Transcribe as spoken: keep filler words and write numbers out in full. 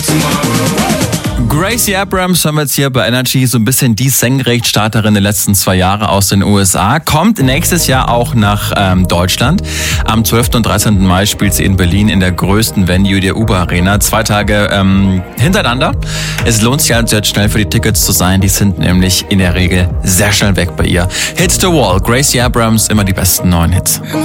Gracie Abrams haben wir jetzt hier bei Energy, so ein bisschen die Senkrechtstarterin der letzten zwei Jahre aus den U S A. Kommt nächstes Jahr auch nach ähm, Deutschland. Am zwölften und dreizehnten Mai spielt sie in Berlin in der größten Venue der Uber Arena. Zwei Tage ähm, hintereinander. Es lohnt sich also jetzt schnell für die Tickets zu sein. Die sind nämlich in der Regel sehr schnell weg bei ihr. Hits the Wall, Gracie Abrams, immer die besten neuen Hits.